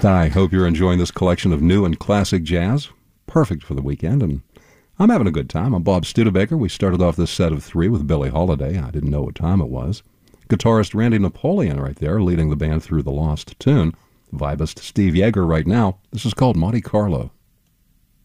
I hope you're enjoying this collection of new and classic jazz. Perfect for the weekend, and I'm having a good time. I'm Bob Studebaker. We started off this set of three with Billie Holiday. I didn't know what time it was. Guitarist Randy Napoleon right there, leading the band through the lost tune. Vibist Steve Yeager right now. This is called Monte Carlo.